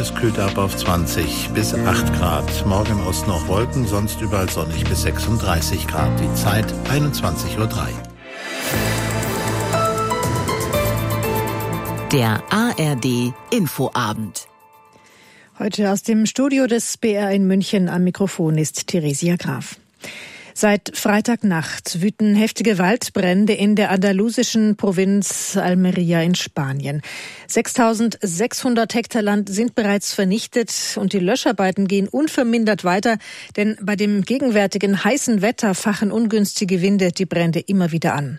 es kühlt ab auf 20 bis 8 Grad. Morgen im Osten noch Wolken, sonst überall sonnig bis 36 Grad. Die Zeit 21:03 Uhr. Der ARD Infoabend. Heute aus dem Studio des BR in München am Mikrofon ist Theresia Graf. Seit Freitagnacht wüten heftige Waldbrände in der andalusischen Provinz Almería in Spanien. 6.600 Hektar Land sind bereits vernichtet und die Löscharbeiten gehen unvermindert weiter, denn bei dem gegenwärtigen heißen Wetter fachen ungünstige Winde die Brände immer wieder an.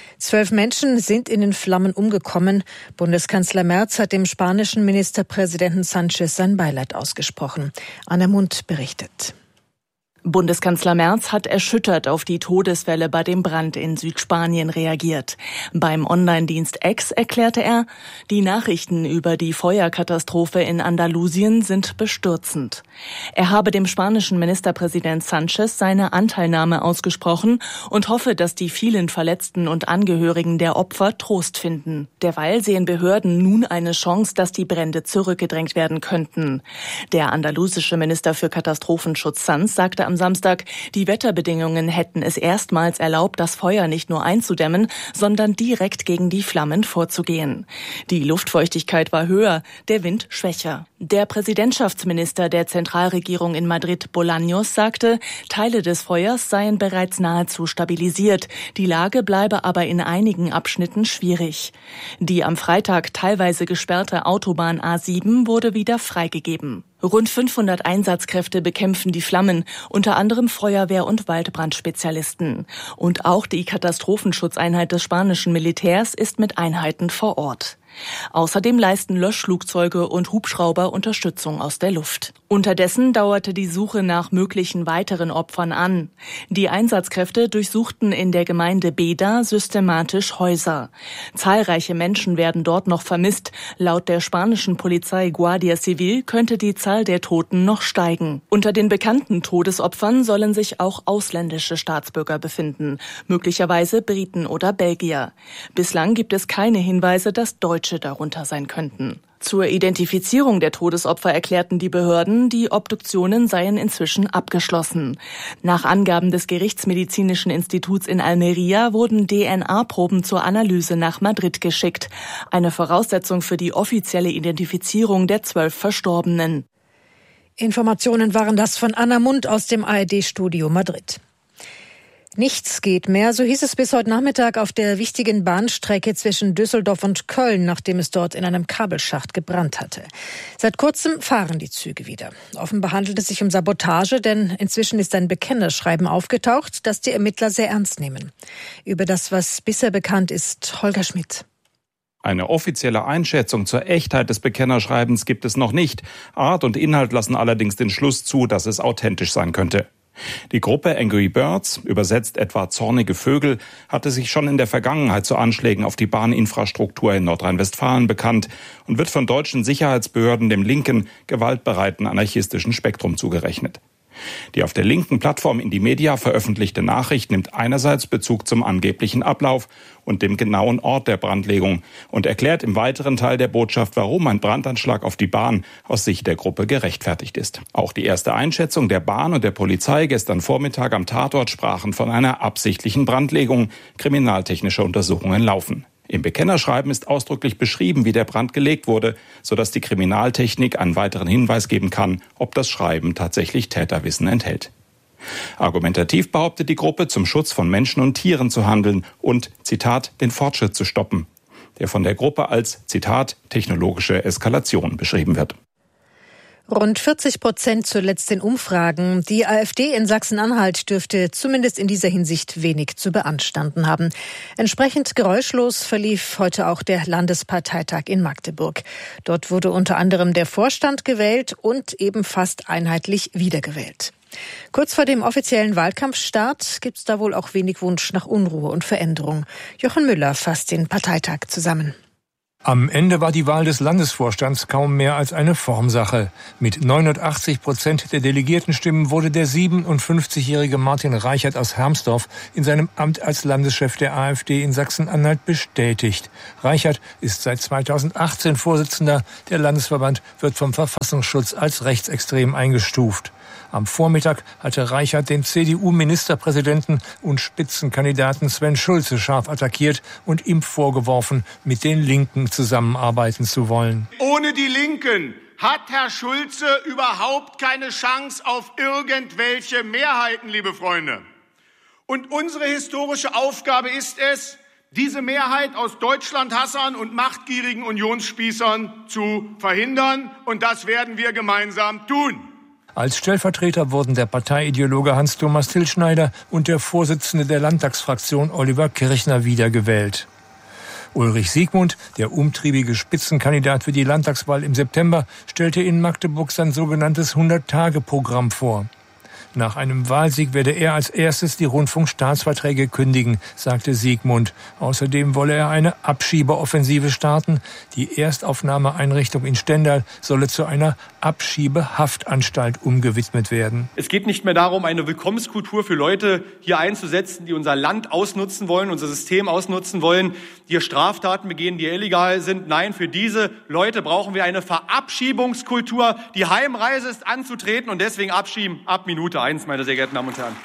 12 Menschen sind in den Flammen umgekommen. Bundeskanzler Merz hat dem spanischen Ministerpräsidenten Sánchez sein Beileid ausgesprochen. Anna Mundt berichtet. Bundeskanzler Merz hat erschüttert auf die Todeswelle bei dem Brand in Südspanien reagiert. Beim Online-Dienst X erklärte er, die Nachrichten über die Feuerkatastrophe in Andalusien sind bestürzend. Er habe dem spanischen Ministerpräsident Sánchez seine Anteilnahme ausgesprochen und hoffe, dass die vielen Verletzten und Angehörigen der Opfer Trost finden. Derweil sehen Behörden nun eine Chance, dass die Brände zurückgedrängt werden könnten. Der andalusische Minister für Katastrophenschutz Sanz sagte am Samstag, die Wetterbedingungen hätten es erstmals erlaubt, das Feuer nicht nur einzudämmen, sondern direkt gegen die Flammen vorzugehen. Die Luftfeuchtigkeit war höher, der Wind schwächer. Der Präsidentschaftsminister der Zentralregierung in Madrid, Bolaños, sagte, Teile des Feuers seien bereits nahezu stabilisiert. Die Lage bleibe aber in einigen Abschnitten schwierig. Die am Freitag teilweise gesperrte Autobahn A7 wurde wieder freigegeben. Rund 500 Einsatzkräfte bekämpfen die Flammen, unter anderem Feuerwehr- und Waldbrandspezialisten. Und auch die Katastrophenschutzeinheit des spanischen Militärs ist mit Einheiten vor Ort. Außerdem leisten Löschflugzeuge und Hubschrauber Unterstützung aus der Luft. Unterdessen dauerte die Suche nach möglichen weiteren Opfern an. Die Einsatzkräfte durchsuchten in der Gemeinde Beda systematisch Häuser. Zahlreiche Menschen werden dort noch vermisst. Laut der spanischen Polizei Guardia Civil könnte die Zahl der Toten noch steigen. Unter den bekannten Todesopfern sollen sich auch ausländische Staatsbürger befinden, möglicherweise Briten oder Belgier. Bislang gibt es keine Hinweise, dass Deutsche darunter sein könnten. Zur Identifizierung der Todesopfer erklärten die Behörden, die Obduktionen seien inzwischen abgeschlossen. Nach Angaben des Gerichtsmedizinischen Instituts in Almería wurden DNA-Proben zur Analyse nach Madrid geschickt. Eine Voraussetzung für die offizielle Identifizierung der 12 Verstorbenen. Informationen waren das von Anna Mundt aus dem ARD-Studio Madrid. Nichts geht mehr, so hieß es bis heute Nachmittag auf der wichtigen Bahnstrecke zwischen Düsseldorf und Köln, nachdem es dort in einem Kabelschacht gebrannt hatte. Seit kurzem fahren die Züge wieder. Offenbar handelt es sich um Sabotage, denn inzwischen ist ein Bekennerschreiben aufgetaucht, das die Ermittler sehr ernst nehmen. Über das, was bisher bekannt ist, Holger Schmidt. Eine offizielle Einschätzung zur Echtheit des Bekennerschreibens gibt es noch nicht. Art und Inhalt lassen allerdings den Schluss zu, dass es authentisch sein könnte. Die Gruppe Angry Birds, übersetzt etwa zornige Vögel, hatte sich schon in der Vergangenheit zu Anschlägen auf die Bahninfrastruktur in Nordrhein-Westfalen bekannt und wird von deutschen Sicherheitsbehörden dem linken, gewaltbereiten anarchistischen Spektrum zugerechnet. Die auf der linken Plattform Indymedia veröffentlichte Nachricht nimmt einerseits Bezug zum angeblichen Ablauf und dem genauen Ort der Brandlegung und erklärt im weiteren Teil der Botschaft, warum ein Brandanschlag auf die Bahn aus Sicht der Gruppe gerechtfertigt ist. Auch die erste Einschätzung der Bahn und der Polizei gestern Vormittag am Tatort sprachen von einer absichtlichen Brandlegung. Kriminaltechnische Untersuchungen laufen. Im Bekennerschreiben ist ausdrücklich beschrieben, wie der Brand gelegt wurde, sodass die Kriminaltechnik einen weiteren Hinweis geben kann, ob das Schreiben tatsächlich Täterwissen enthält. Argumentativ behauptet die Gruppe, zum Schutz von Menschen und Tieren zu handeln und, Zitat, den Fortschritt zu stoppen, der von der Gruppe als, Zitat, technologische Eskalation beschrieben wird. Rund 40% zuletzt in Umfragen. Die AfD in Sachsen-Anhalt dürfte zumindest in dieser Hinsicht wenig zu beanstanden haben. Entsprechend geräuschlos verlief heute auch der Landesparteitag in Magdeburg. Dort wurde unter anderem der Vorstand gewählt und eben fast einheitlich wiedergewählt. Kurz vor dem offiziellen Wahlkampfstart gibt's da wohl auch wenig Wunsch nach Unruhe und Veränderung. Jochen Müller fasst den Parteitag zusammen. Am Ende war die Wahl des Landesvorstands kaum mehr als eine Formsache. Mit 89% der Delegiertenstimmen wurde der 57-jährige Martin Reichert aus Hermsdorf in seinem Amt als Landeschef der AfD in Sachsen-Anhalt bestätigt. Reichert ist seit 2018 Vorsitzender. Der Landesverband wird vom Verfassungsschutz als rechtsextrem eingestuft. Am Vormittag hatte Reichert den CDU-Ministerpräsidenten und Spitzenkandidaten Sven Schulze scharf attackiert und ihm vorgeworfen, mit den Linken zusammenarbeiten zu wollen. Ohne die Linken hat Herr Schulze überhaupt keine Chance auf irgendwelche Mehrheiten, liebe Freunde. Und unsere historische Aufgabe ist es, diese Mehrheit aus Deutschlandhassern und machtgierigen Unionsspießern zu verhindern. Und das werden wir gemeinsam tun. Als Stellvertreter wurden der Parteiideologe Hans-Thomas Tillschneider und der Vorsitzende der Landtagsfraktion Oliver Kirchner wiedergewählt. Ulrich Siegmund, der umtriebige Spitzenkandidat für die Landtagswahl im September, stellte in Magdeburg sein sogenanntes 100-Tage-Programm vor. Nach einem Wahlsieg werde er als erstes die Rundfunkstaatsverträge kündigen, sagte Siegmund. Außerdem wolle er eine Abschiebeoffensive starten. Die Erstaufnahmeeinrichtung in Stendal solle zu einer Abschiebehaftanstalt umgewidmet werden. Es geht nicht mehr darum, eine Willkommenskultur für Leute hier einzusetzen, die unser Land ausnutzen wollen, unser System ausnutzen wollen, die hier Straftaten begehen, die illegal sind. Nein, für diese Leute brauchen wir eine Verabschiebungskultur. Die Heimreise ist anzutreten und deswegen abschieben ab Minute 1, meine sehr geehrten Damen und Herren.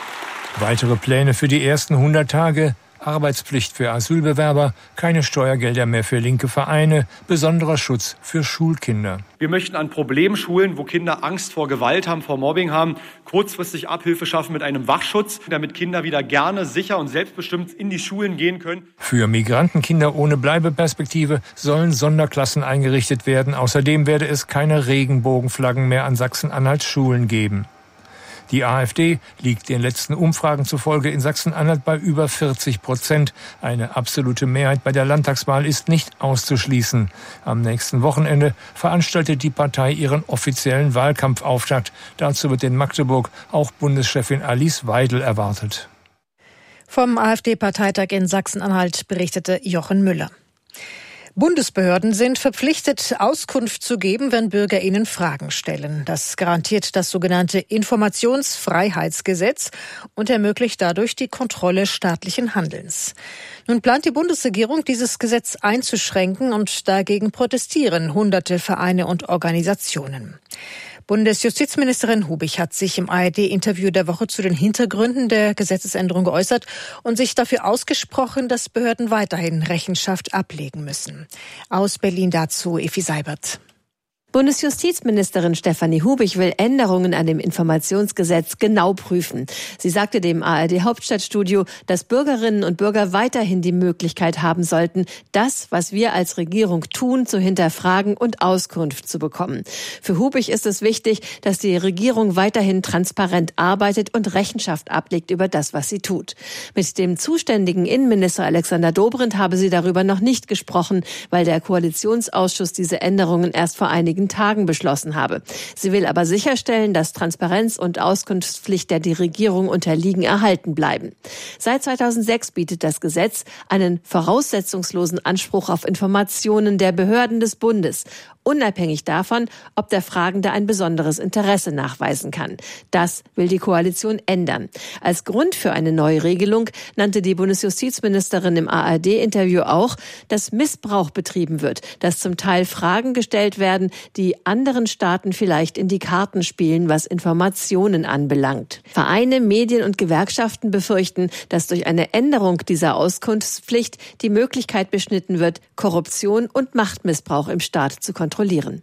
Weitere Pläne für die ersten 100 Tage: Arbeitspflicht für Asylbewerber, keine Steuergelder mehr für linke Vereine, besonderer Schutz für Schulkinder. Wir möchten an Problemschulen, wo Kinder Angst vor Gewalt haben, vor Mobbing haben, kurzfristig Abhilfe schaffen mit einem Wachschutz, damit Kinder wieder gerne, sicher und selbstbestimmt in die Schulen gehen können. Für Migrantenkinder ohne Bleibeperspektive sollen Sonderklassen eingerichtet werden. Außerdem werde es keine Regenbogenflaggen mehr an Sachsen-Anhalts Schulen geben. Die AfD liegt den letzten Umfragen zufolge in Sachsen-Anhalt bei über 40%. Eine absolute Mehrheit bei der Landtagswahl ist nicht auszuschließen. Am nächsten Wochenende veranstaltet die Partei ihren offiziellen Wahlkampfauftakt. Dazu wird in Magdeburg auch Bundeschefin Alice Weidel erwartet. Vom AfD-Parteitag in Sachsen-Anhalt berichtete Jochen Müller. Bundesbehörden sind verpflichtet, Auskunft zu geben, wenn Bürger ihnen Fragen stellen. Das garantiert das sogenannte Informationsfreiheitsgesetz und ermöglicht dadurch die Kontrolle staatlichen Handelns. Nun plant die Bundesregierung, dieses Gesetz einzuschränken, und dagegen protestieren hunderte Vereine und Organisationen. Bundesjustizministerin Hubich hat sich im ARD-Interview der Woche zu den Hintergründen der Gesetzesänderung geäußert und sich dafür ausgesprochen, dass Behörden weiterhin Rechenschaft ablegen müssen. Aus Berlin dazu Effi Seibert. Bundesjustizministerin Stefanie Hubich will Änderungen an dem Informationsgesetz genau prüfen. Sie sagte dem ARD-Hauptstadtstudio, dass Bürgerinnen und Bürger weiterhin die Möglichkeit haben sollten, das, was wir als Regierung tun, zu hinterfragen und Auskunft zu bekommen. Für Hubich ist es wichtig, dass die Regierung weiterhin transparent arbeitet und Rechenschaft ablegt über das, was sie tut. Mit dem zuständigen Innenminister Alexander Dobrindt habe sie darüber noch nicht gesprochen, weil der Koalitionsausschuss diese Änderungen erst vor einigen Tagen beschlossen habe. Sie will aber sicherstellen, dass Transparenz und Auskunftspflicht, der die Regierung unterliegen, erhalten bleiben. Seit 2006 bietet das Gesetz einen voraussetzungslosen Anspruch auf Informationen der Behörden des Bundes, unabhängig davon, ob der Fragende ein besonderes Interesse nachweisen kann. Das will die Koalition ändern. Als Grund für eine neue Regelung nannte die Bundesjustizministerin im ARD-Interview auch, dass Missbrauch betrieben wird, dass zum Teil Fragen gestellt werden, die anderen Staaten vielleicht in die Karten spielen, was Informationen anbelangt. Vereine, Medien und Gewerkschaften befürchten, dass durch eine Änderung dieser Auskunftspflicht die Möglichkeit beschnitten wird, Korruption und Machtmissbrauch im Staat zu kontrollieren.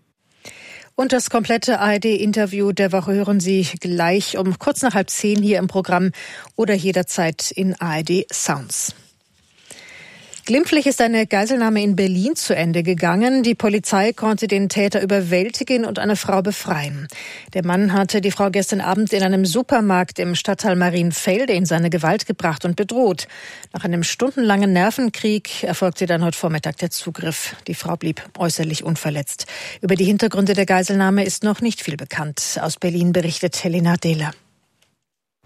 Und das komplette ARD-Interview der Woche hören Sie gleich um kurz nach 9:30 hier im Programm oder jederzeit in ARD Sounds. Glimpflich ist eine Geiselnahme in Berlin zu Ende gegangen. Die Polizei konnte den Täter überwältigen und eine Frau befreien. Der Mann hatte die Frau gestern Abend in einem Supermarkt im Stadtteil Marienfelde in seine Gewalt gebracht und bedroht. Nach einem stundenlangen Nervenkrieg erfolgte dann heute Vormittag der Zugriff. Die Frau blieb äußerlich unverletzt. Über die Hintergründe der Geiselnahme ist noch nicht viel bekannt. Aus Berlin berichtet Helena Dehler.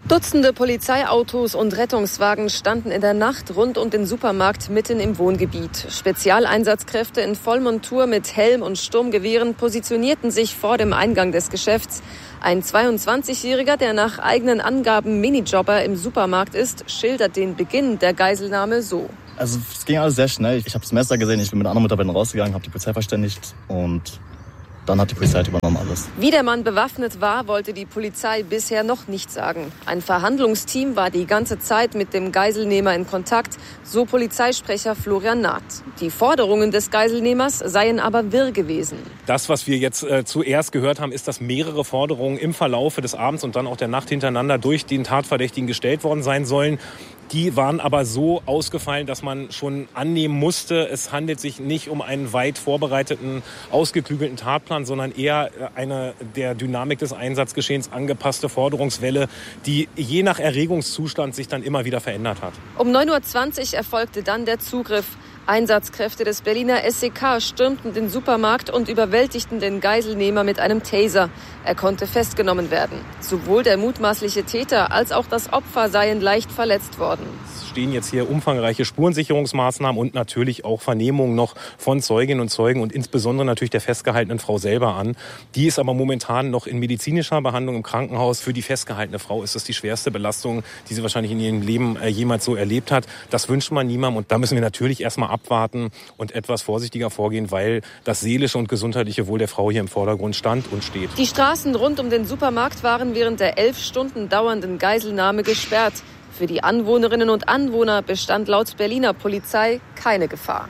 Dutzende Polizeiautos und Rettungswagen standen in der Nacht rund um den Supermarkt mitten im Wohngebiet. Spezialeinsatzkräfte in Vollmontur mit Helm und Sturmgewehren positionierten sich vor dem Eingang des Geschäfts. Ein 22-Jähriger, der nach eigenen Angaben Minijobber im Supermarkt ist, schildert den Beginn der Geiselnahme so. Also es ging alles sehr schnell. Ich habe das Messer gesehen, ich bin mit einer anderen Mitarbeiterin rausgegangen, habe die Polizei verständigt und dann hat die Polizei übernommen alles. Wie der Mann bewaffnet war, wollte die Polizei bisher noch nicht sagen. Ein Verhandlungsteam war die ganze Zeit mit dem Geiselnehmer in Kontakt, so Polizeisprecher Florian Naht. Die Forderungen des Geiselnehmers seien aber wirr gewesen. Das, was wir jetzt zuerst gehört haben, ist, dass mehrere Forderungen im Verlaufe des Abends und dann auch der Nacht hintereinander durch den Tatverdächtigen gestellt worden sein sollen. Die waren aber so ausgefallen, dass man schon annehmen musste, es handelt sich nicht um einen weit vorbereiteten, ausgeklügelten Tatplan, sondern eher eine der Dynamik des Einsatzgeschehens angepasste Forderungswelle, die je nach Erregungszustand sich dann immer wieder verändert hat. Um 9:20 Uhr erfolgte dann der Zugriff. Einsatzkräfte des Berliner SEK stürmten den Supermarkt und überwältigten den Geiselnehmer mit einem Taser. Er konnte festgenommen werden. Sowohl der mutmaßliche Täter als auch das Opfer seien leicht verletzt worden. Es stehen jetzt hier umfangreiche Spurensicherungsmaßnahmen und natürlich auch Vernehmungen noch von Zeuginnen und Zeugen und insbesondere natürlich der festgehaltenen Frau selber an. Die ist aber momentan noch in medizinischer Behandlung im Krankenhaus. Für die festgehaltene Frau ist es die schwerste Belastung, die sie wahrscheinlich in ihrem Leben jemals so erlebt hat. Das wünscht man niemandem und da müssen wir natürlich erstmal abwarten und etwas vorsichtiger vorgehen, weil das seelische und gesundheitliche Wohl der Frau hier im Vordergrund stand und steht. Die Straßen rund um den Supermarkt waren während der 11 Stunden dauernden Geiselnahme gesperrt. Für die Anwohnerinnen und Anwohner bestand laut Berliner Polizei keine Gefahr.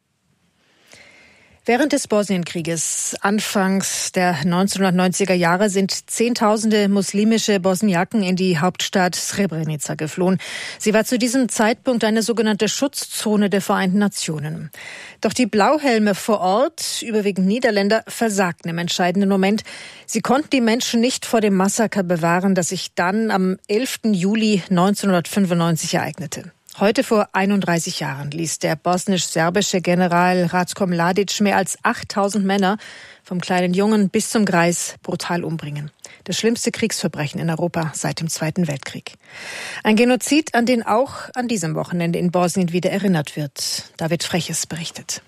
Während des Bosnienkrieges anfangs der 1990er Jahre sind Zehntausende muslimische Bosniaken in die Hauptstadt Srebrenica geflohen. Sie war zu diesem Zeitpunkt eine sogenannte Schutzzone der Vereinten Nationen. Doch die Blauhelme vor Ort, überwiegend Niederländer, versagten im entscheidenden Moment. Sie konnten die Menschen nicht vor dem Massaker bewahren, das sich dann am 11. Juli 1995 ereignete. Heute vor 31 Jahren ließ der bosnisch-serbische General Ratko Mladic mehr als 8000 Männer, vom kleinen Jungen bis zum Greis, brutal umbringen. Das schlimmste Kriegsverbrechen in Europa seit dem Zweiten Weltkrieg. Ein Genozid, an den auch an diesem Wochenende in Bosnien wieder erinnert wird. David Freches berichtet.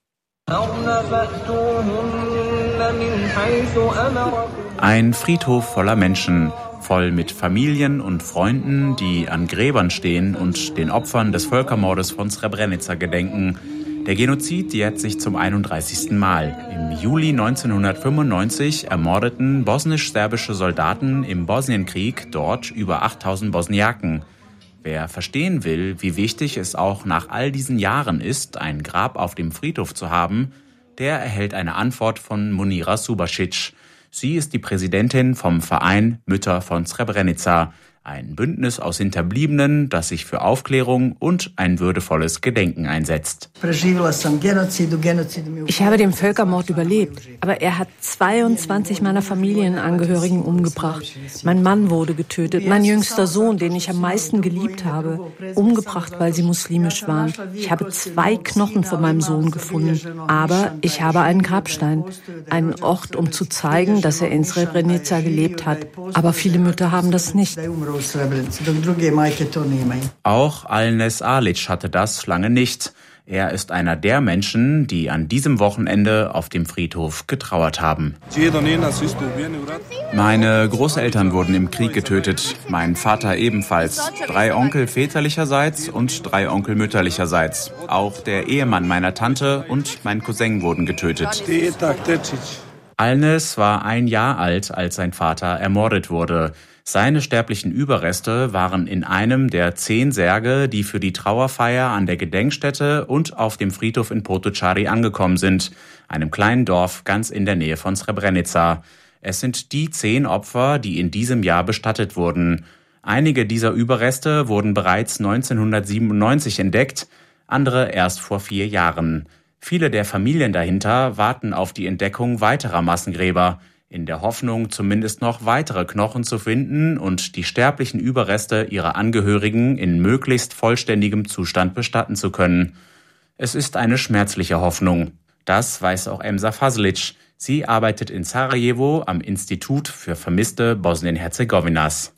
Ein Friedhof voller Menschen, voll mit Familien und Freunden, die an Gräbern stehen und den Opfern des Völkermordes von Srebrenica gedenken. Der Genozid jährt sich zum 31. Mal. Im Juli 1995 ermordeten bosnisch-serbische Soldaten im Bosnienkrieg dort über 8000 Bosniaken. Wer verstehen will, wie wichtig es auch nach all diesen Jahren ist, ein Grab auf dem Friedhof zu haben, der erhält eine Antwort von Munira Subasic. Sie ist die Präsidentin vom Verein Mütter von Srebrenica, ein Bündnis aus Hinterbliebenen, das sich für Aufklärung und ein würdevolles Gedenken einsetzt. Ich habe den Völkermord überlebt, aber er hat 22 meiner Familienangehörigen umgebracht. Mein Mann wurde getötet, mein jüngster Sohn, den ich am meisten geliebt habe, umgebracht, weil sie muslimisch waren. Ich habe 2 Knochen von meinem Sohn gefunden, aber ich habe einen Grabstein, einen Ort, um zu zeigen, dass er in Srebrenica gelebt hat. Aber viele Mütter haben das nicht. Auch Alnes Alic hatte das lange nicht. Er ist einer der Menschen, die an diesem Wochenende auf dem Friedhof getrauert haben. Meine Großeltern wurden im Krieg getötet, mein Vater ebenfalls. 3 Onkel väterlicherseits und 3 Onkel mütterlicherseits. Auch der Ehemann meiner Tante und mein Cousin wurden getötet. Alnes war 1 Jahr alt, als sein Vater ermordet wurde. Seine sterblichen Überreste waren in einem der 10 Särge, die für die Trauerfeier an der Gedenkstätte und auf dem Friedhof in Potocari angekommen sind, einem kleinen Dorf ganz in der Nähe von Srebrenica. Es sind die 10 Opfer, die in diesem Jahr bestattet wurden. Einige dieser Überreste wurden bereits 1997 entdeckt, andere erst vor 4 Jahren. Viele der Familien dahinter warten auf die Entdeckung weiterer Massengräber, in der Hoffnung, zumindest noch weitere Knochen zu finden und die sterblichen Überreste ihrer Angehörigen in möglichst vollständigem Zustand bestatten zu können. Es ist eine schmerzliche Hoffnung. Das weiß auch Emsa Faslic. Sie arbeitet in Sarajevo am Institut für Vermisste Bosnien-Herzegowinas.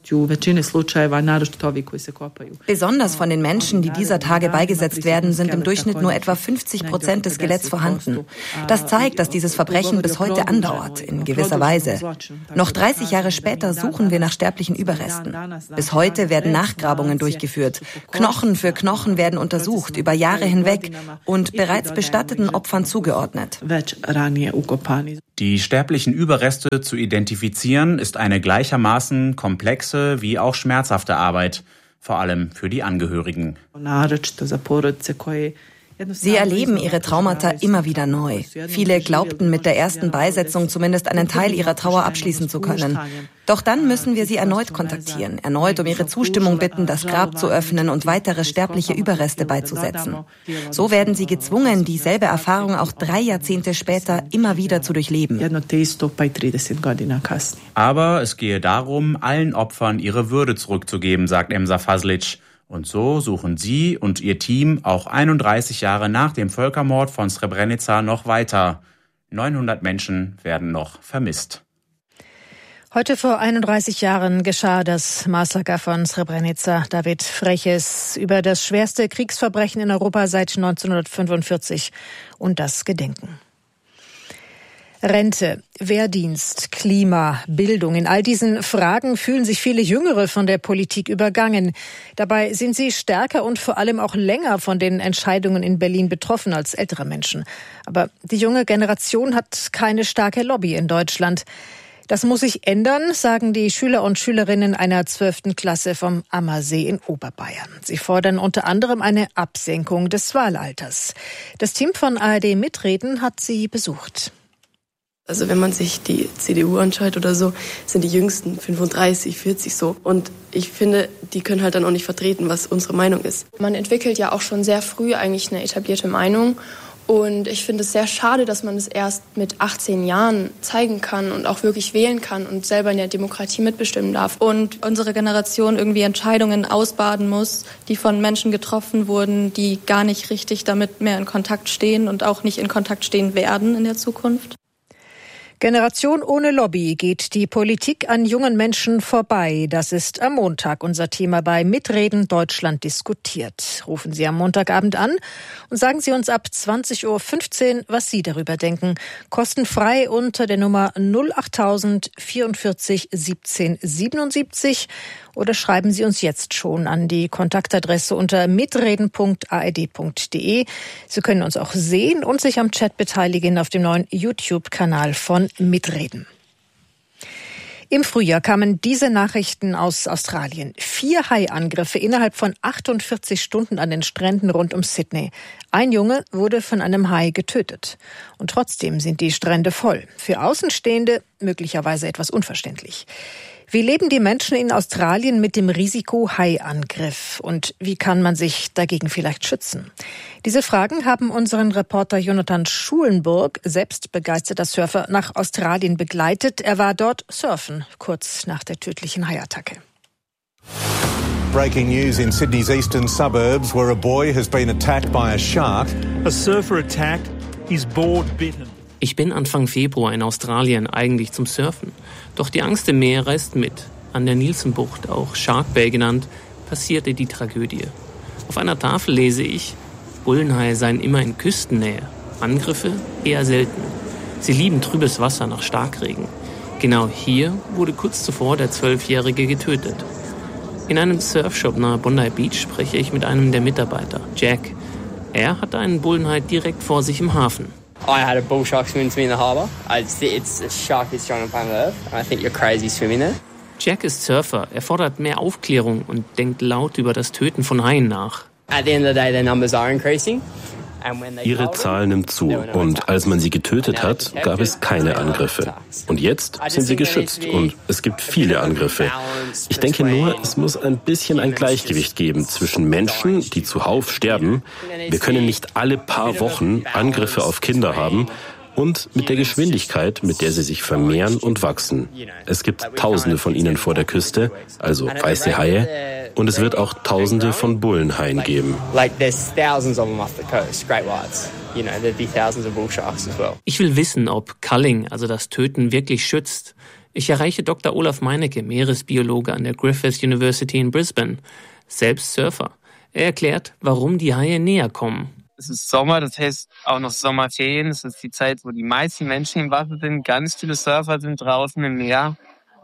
Besonders von den Menschen, die dieser Tage beigesetzt werden, sind im Durchschnitt nur etwa 50% des Skeletts vorhanden. Das zeigt, dass dieses Verbrechen bis heute andauert, in gewisser Weise. Noch 30 Jahre später suchen wir nach sterblichen Überresten. Bis heute werden Nachgrabungen durchgeführt. Knochen für Knochen werden untersucht, über Jahre hinweg und bereits bestatteten Opfern zugeordnet. Die sterblichen Überreste zu identifizieren, ist eine gleichermaßen komplexe wie auch schmerzhafte Arbeit, vor allem für die Angehörigen. Sie erleben ihre Traumata immer wieder neu. Viele glaubten mit der ersten Beisetzung zumindest einen Teil ihrer Trauer abschließen zu können. Doch dann müssen wir sie erneut kontaktieren, erneut um ihre Zustimmung bitten, das Grab zu öffnen und weitere sterbliche Überreste beizusetzen. So werden sie gezwungen, dieselbe Erfahrung auch 3 Jahrzehnte später immer wieder zu durchleben. Aber es gehe darum, allen Opfern ihre Würde zurückzugeben, sagt Emsa Faslic. Und so suchen sie und ihr Team auch 31 Jahre nach dem Völkermord von Srebrenica noch weiter. 900 Menschen werden noch vermisst. Heute vor 31 Jahren geschah das Massaker von Srebrenica. David Freches über das schwerste Kriegsverbrechen in Europa seit 1945 und das Gedenken. Rente, Wehrdienst, Klima, Bildung. In all diesen Fragen fühlen sich viele Jüngere von der Politik übergangen. Dabei sind sie stärker und vor allem auch länger von den Entscheidungen in Berlin betroffen als ältere Menschen. Aber die junge Generation hat keine starke Lobby in Deutschland. Das muss sich ändern, sagen die Schüler und Schülerinnen einer 12. Klasse vom Ammersee in Oberbayern. Sie fordern unter anderem eine Absenkung des Wahlalters. Das Team von ARD Mitreden hat sie besucht. Also wenn man sich die CDU anschaut oder so, sind die Jüngsten 35, 40 so. Und ich finde, die können halt dann auch nicht vertreten, was unsere Meinung ist. Man entwickelt ja auch schon sehr früh eigentlich eine etablierte Meinung. Und ich finde es sehr schade, dass man es erst mit 18 Jahren zeigen kann und auch wirklich wählen kann und selber in der Demokratie mitbestimmen darf. Und unsere Generation irgendwie Entscheidungen ausbaden muss, die von Menschen getroffen wurden, die gar nicht richtig damit mehr in Kontakt stehen und auch nicht in Kontakt stehen werden in der Zukunft. Generation ohne Lobby, geht die Politik an jungen Menschen vorbei. Das ist am Montag unser Thema bei Mitreden Deutschland diskutiert. Rufen Sie am Montagabend an und sagen Sie uns ab 20.15 Uhr, was Sie darüber denken. Kostenfrei unter der Nummer 08000 44 17 77 oder schreiben Sie uns jetzt schon an die Kontaktadresse unter mitreden.ard.de. Sie können uns auch sehen und sich am Chat beteiligen auf dem neuen YouTube-Kanal von Mitreden. Im Frühjahr kamen diese Nachrichten aus Australien. 4 Haiangriffe innerhalb von 48 Stunden an den Stränden rund um Sydney. Ein Junge wurde von einem Hai getötet. Und trotzdem sind die Strände voll. Für Außenstehende möglicherweise etwas unverständlich. Wie leben die Menschen in Australien mit dem Risiko Haiangriff? Und wie kann man sich dagegen vielleicht schützen? Diese Fragen haben unseren Reporter Jonathan Schulenburg, selbst begeisterter Surfer, nach Australien begleitet. Er war dort surfen, kurz nach der tödlichen Haiattacke. Breaking news in Sydney's eastern suburbs, where a boy has been attacked by a shark. A surfer attacked, his board bitten. Ich bin Anfang Februar in Australien eigentlich zum Surfen. Doch die Angst im Meer reißt mit. An der Nielsen-Bucht, auch Shark Bay genannt, passierte die Tragödie. Auf einer Tafel lese ich, Bullenhaie seien immer in Küstennähe. Angriffe eher selten. Sie lieben trübes Wasser nach Starkregen. Genau hier wurde kurz zuvor der 12-Jährige getötet. In einem Surfshop nahe Bondi Beach spreche ich mit einem der Mitarbeiter, Jack. Er hatte einen Bullenhai direkt vor sich im Hafen. I had a bull shark swim to me in the harbour. It's a shark is strong on planet Earth, and I think you're crazy swimming there. Jack ist Surfer. Er fordert mehr Aufklärung und denkt laut über das Töten von Haien nach. At the end of the day, their numbers are increasing. Ihre Zahl nimmt zu und als man sie getötet hat, gab es keine Angriffe. Und jetzt sind sie geschützt und es gibt viele Angriffe. Ich denke nur, es muss ein bisschen ein Gleichgewicht geben zwischen Menschen, die zuhauf sterben. Wir können nicht alle paar Wochen Angriffe auf Kinder haben und mit der Geschwindigkeit, mit der sie sich vermehren und wachsen. Es gibt Tausende von ihnen vor der Küste, also weiße Haie. Und es wird auch Tausende von Bullenhaien geben. Ich will wissen, ob Culling, also das Töten, wirklich schützt. Ich erreiche Dr. Olaf Meinecke, Meeresbiologe an der Griffith University in Brisbane, selbst Surfer. Er erklärt, warum die Haie näher kommen. Es ist Sommer, das heißt auch noch Sommerferien. Es ist die Zeit, wo die meisten Menschen im Wasser sind. Ganz viele Surfer sind draußen im Meer.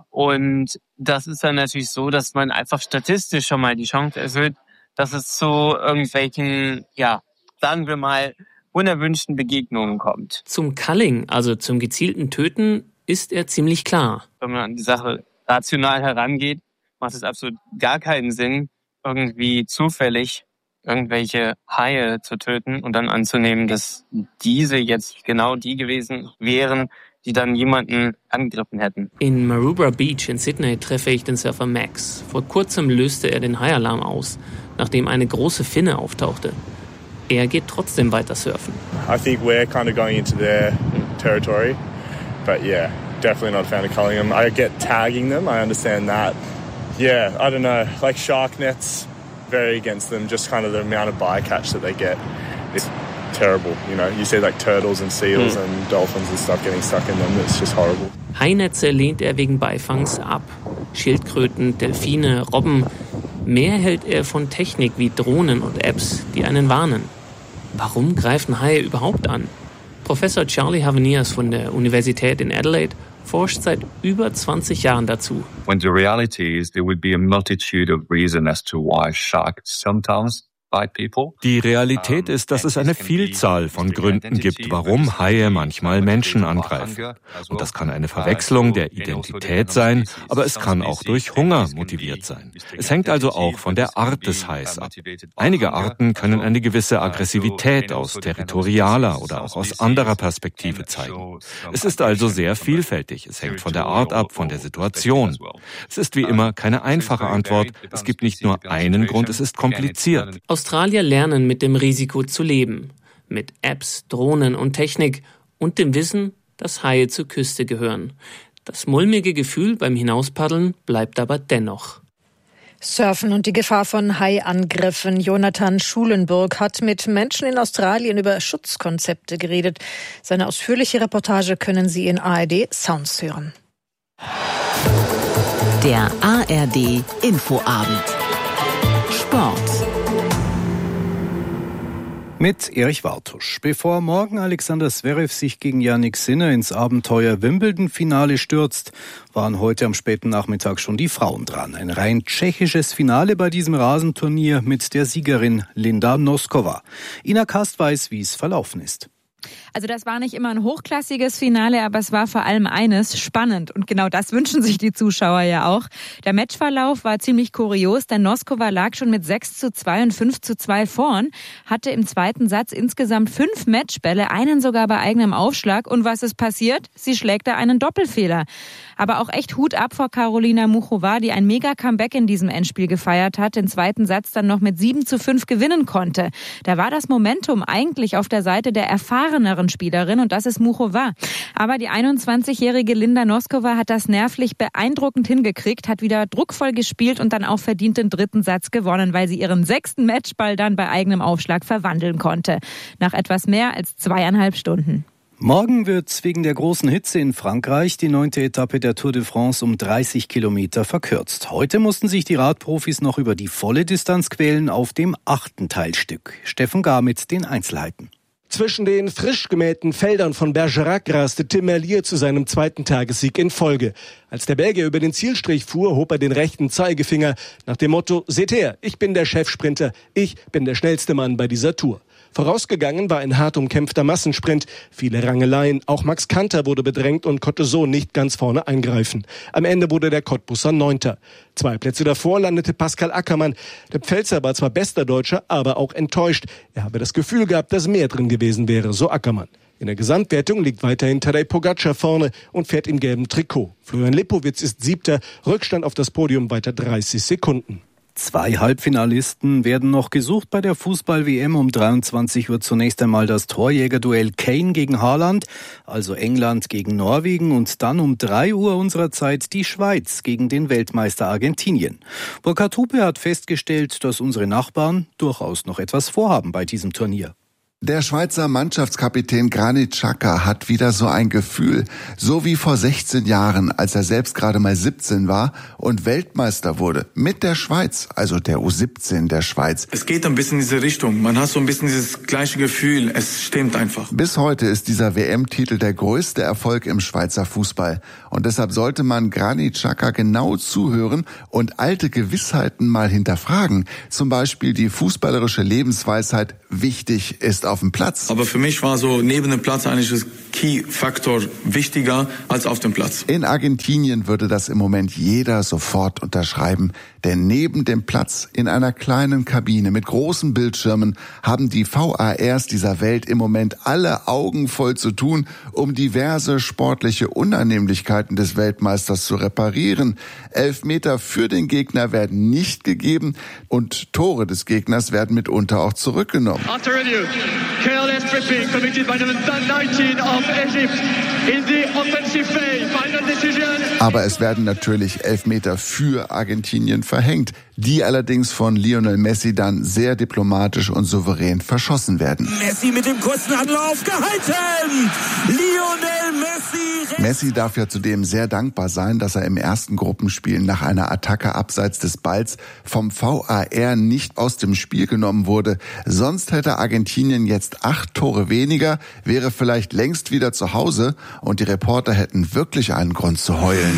Und das ist dann natürlich so, dass man einfach statistisch schon mal die Chance erhöht, dass es zu irgendwelchen, sagen wir mal, unerwünschten Begegnungen kommt. Zum Culling, also zum gezielten Töten, ist er ziemlich klar. Wenn man an die Sache rational herangeht, macht es absolut gar keinen Sinn, irgendwie zufällig irgendwelche Haie zu töten und dann anzunehmen, dass diese jetzt genau die gewesen wären, die dann jemanden angegriffen hätten. In Maroubra Beach in Sydney treffe ich den Surfer Max. Vor kurzem löste er den Haialarm aus, nachdem eine große Finne auftauchte. Er geht trotzdem weiter surfen. I think we're kind of going into their territory. But yeah, definitely not a fan of culling them. I get tagging them, I understand that. Yeah, I don't know, like shark nets, very against them, just kind of the amount of bycatch that they get is terrible. You know, you see like turtles and seals and dolphins and stuff getting stuck in them, it's just horrible. Hainetze lehnt er wegen Beifangs ab. Schildkröten, Delfine, Robben. Mehr hält er von Technik wie Drohnen und Apps, die einen warnen. Warum greifen Haie überhaupt an? Professor Charlie Haveniers von der Universität in Adelaide forscht seit über 20 Jahren dazu. When the reality is there would be a multitude of reasons as to why sharks sometimes Die Realität ist, dass es eine Vielzahl von Gründen gibt, warum Haie manchmal Menschen angreifen. Und das kann eine Verwechslung der Identität sein, aber es kann auch durch Hunger motiviert sein. Es hängt also auch von der Art des Hais ab. Einige Arten können eine gewisse Aggressivität aus territorialer oder auch aus anderer Perspektive zeigen. Es ist also sehr vielfältig. Es hängt von der Art ab, von der Situation. Es ist wie immer keine einfache Antwort. Es gibt nicht nur einen Grund, es ist kompliziert. Australier lernen mit dem Risiko zu leben. Mit Apps, Drohnen und Technik und dem Wissen, dass Haie zur Küste gehören. Das mulmige Gefühl beim Hinauspaddeln bleibt aber dennoch. Surfen und die Gefahr von Haiangriffen. Jonathan Schulenburg hat mit Menschen in Australien über Schutzkonzepte geredet. Seine ausführliche Reportage können Sie in ARD Sounds hören. Der ARD Infoabend. Sport. Mit Erich Wartusch. Bevor morgen Alexander Zverev sich gegen Jannik Sinner ins Abenteuer Wimbledon-Finale stürzt, waren heute am späten Nachmittag schon die Frauen dran. Ein rein tschechisches Finale bei diesem Rasenturnier mit der Siegerin Linda Noskova. Ina Kast weiß, wie es verlaufen ist. Also das war nicht immer ein hochklassiges Finale, aber es war vor allem eines, spannend. Und genau das wünschen sich die Zuschauer ja auch. Der Matchverlauf war ziemlich kurios, denn Noskova lag schon mit 6:2 und 5:2 vorn, hatte im zweiten Satz insgesamt 5 Matchbälle, einen sogar bei eigenem Aufschlag. Und was ist passiert? Sie schlägt da einen Doppelfehler. Aber auch echt Hut ab vor Karolina Muchova, die ein Mega-Comeback in diesem Endspiel gefeiert hat, den zweiten Satz dann noch mit 7:5 gewinnen konnte. Da war das Momentum eigentlich auf der Seite der erfahreneren Spielerin und das ist Muchova. Aber die 21-jährige Linda Noskova hat das nervlich beeindruckend hingekriegt, hat wieder druckvoll gespielt und dann auch verdient den dritten Satz gewonnen, weil sie ihren 6. Matchball dann bei eigenem Aufschlag verwandeln konnte. Nach etwas mehr als 2,5 Stunden. Morgen wird wegen der großen Hitze in Frankreich die 9. Etappe der Tour de France um 30 Kilometer verkürzt. Heute mussten sich die Radprofis noch über die volle Distanz quälen auf dem 8. Teilstück. Steffen Gar mit den Einzelheiten. Zwischen den frisch gemähten Feldern von Bergerac raste Tim Merlier zu seinem 2. Tagessieg in Folge. Als der Belgier über den Zielstrich fuhr, hob er den rechten Zeigefinger nach dem Motto: Seht her, ich bin der Chefsprinter, ich bin der schnellste Mann bei dieser Tour. Vorausgegangen war ein hart umkämpfter Massensprint, viele Rangeleien, auch Max Kanter wurde bedrängt und konnte so nicht ganz vorne eingreifen. Am Ende wurde der Cottbusser 9. 2 Plätze davor landete Pascal Ackermann. Der Pfälzer war zwar bester Deutscher, aber auch enttäuscht. Er habe das Gefühl gehabt, dass mehr drin gewesen wäre, so Ackermann. In der Gesamtwertung liegt weiterhin Tadej Pogačar vorne und fährt im gelben Trikot. Florian Lipowitz ist 7., Rückstand auf das Podium weiter 30 Sekunden. 2 Halbfinalisten werden noch gesucht bei der Fußball-WM. Um 23 wird zunächst einmal das Torjägerduell Kane gegen Haaland, also England gegen Norwegen, und dann um 3 Uhr unserer Zeit die Schweiz gegen den Weltmeister Argentinien. Burkhard Hupe hat festgestellt, dass unsere Nachbarn durchaus noch etwas vorhaben bei diesem Turnier. Der Schweizer Mannschaftskapitän Granit Xhaka hat wieder so ein Gefühl, so wie vor 16 Jahren, als er selbst gerade mal 17 war und Weltmeister wurde. Mit der Schweiz, also der U17 der Schweiz. Es geht ein bisschen in diese Richtung. Man hat so ein bisschen dieses gleiche Gefühl. Es stimmt einfach. Bis heute ist dieser WM-Titel der größte Erfolg im Schweizer Fußball. Und deshalb sollte man Granit Xhaka genau zuhören und alte Gewissheiten mal hinterfragen. Zum Beispiel die fußballerische Lebensweisheit, wichtig ist auf dem Platz. Aber für mich war so neben dem Platz eigentlich das Key-Faktor wichtiger als auf dem Platz. In Argentinien würde das im Moment jeder sofort unterschreiben. Denn neben dem Platz in einer kleinen Kabine mit großen Bildschirmen haben die VARs dieser Welt im Moment alle Augen voll zu tun, um diverse sportliche Unannehmlichkeiten des Weltmeisters zu reparieren. Elfmeter für den Gegner werden nicht gegeben und Tore des Gegners werden mitunter auch zurückgenommen. After review, careless tripping committed by number 19 of Egypt in the offensive phase. Final decision. Aber es werden natürlich Elfmeter für Argentinien verhängt, die allerdings von Lionel Messi dann sehr diplomatisch und souverän verschossen werden. Messi mit dem kurzen Anlauf gehalten! Lionel Messi! Messi darf ja zudem sehr dankbar sein, dass er im ersten Gruppenspiel nach einer Attacke abseits des Balls vom VAR nicht aus dem Spiel genommen wurde. Sonst hätte Argentinien jetzt 8 Tore weniger, wäre vielleicht längst wieder zu Hause und die Reporter hätten wirklich einen Grund zu heulen.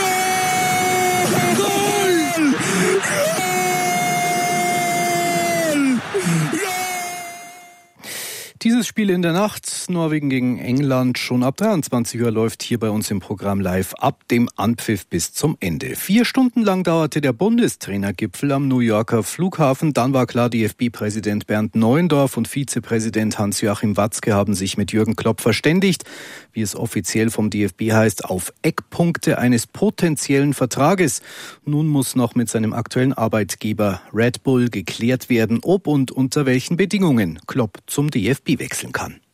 Dieses Spiel in der Nacht, Norwegen gegen England, schon ab 23 Uhr läuft hier bei uns im Programm live ab dem Anpfiff bis zum Ende. 4 Stunden lang dauerte der Bundestrainergipfel am New Yorker Flughafen. Dann war klar, DFB-Präsident Bernd Neuendorf und Vizepräsident Hans-Joachim Watzke haben sich mit Jürgen Klopp verständigt, wie es offiziell vom DFB heißt, auf Eckpunkte eines potenziellen Vertrages. Nun muss noch mit seinem aktuellen Arbeitgeber Red Bull geklärt werden, ob und unter welchen Bedingungen Klopp zum DFB wechseln kann.